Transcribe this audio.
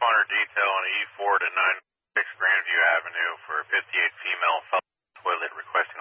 responder detail on E4 to 96 Grandview Avenue for a 58 female toilet requesting